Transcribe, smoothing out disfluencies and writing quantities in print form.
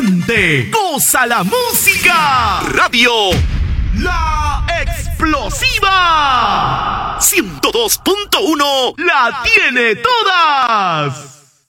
siente, goza la música. Radio La Explosiva 102.1 la tiene todas.